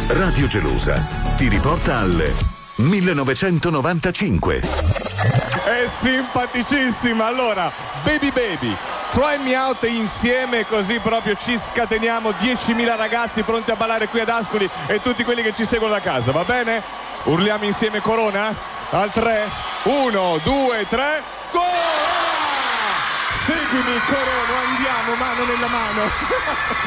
Radio Gelosa ti riporta al 1995. È simpaticissima. Allora, Baby Baby, Try Me Out insieme, così proprio ci scateniamo 10.000 ragazzi pronti a ballare qui ad Ascoli e tutti quelli che ci seguono da casa, va bene? Urliamo insieme Corona? Al 3, 1, 2, 3, go! Seguimi Corona, andiamo mano nella mano.